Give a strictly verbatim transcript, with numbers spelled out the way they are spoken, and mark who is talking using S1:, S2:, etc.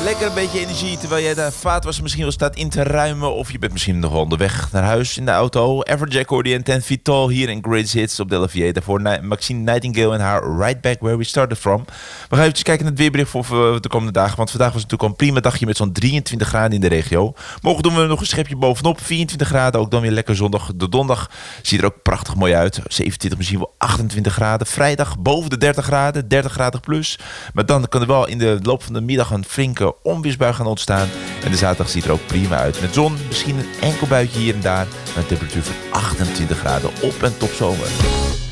S1: Lekker een beetje energie terwijl jij de vaatwasser misschien wel staat in te ruimen. Of je bent misschien nog wel onderweg naar huis in de auto. Everjack hoorde je en Ten Feet Tall hier in Greatest Hits op de L F J. Daarvoor Maxine Nightingale en haar Right Back Where We Started From. We gaan even kijken naar het weerbericht voor de komende dagen. Want vandaag was het natuurlijk al een prima dagje met zo'n drieëntwintig graden in de regio. Morgen doen we nog een schepje bovenop. vierentwintig graden, ook dan weer lekker zondag. De donderdag ziet er ook prachtig mooi uit. zevenentwintig, misschien wel achtentwintig graden. Vrijdag boven de dertig graden, dertig graden plus. Maar dan kan er wel in de loop van de middag een flinke onweersbui gaan ontstaan. En de zaterdag ziet er ook prima uit. Met zon, misschien een enkel buitje hier en daar. Met een temperatuur van achtentwintig graden op en top zomer.